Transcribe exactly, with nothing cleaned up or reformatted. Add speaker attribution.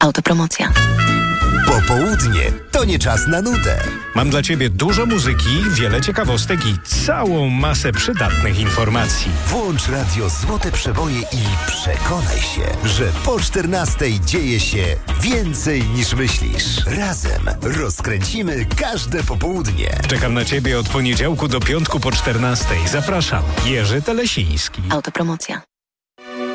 Speaker 1: Autopromocja.
Speaker 2: Popołudnie to nie czas na nudę.
Speaker 3: Mam dla Ciebie dużo muzyki, wiele ciekawostek i całą masę przydatnych informacji.
Speaker 2: Włącz radio Złote Przeboje i przekonaj się, że po czternastej dzieje się więcej niż myślisz. Razem rozkręcimy każde popołudnie.
Speaker 3: Czekam na Ciebie od poniedziałku do piątku po czternastej. Zapraszam. Jerzy Telesiński.
Speaker 1: Autopromocja.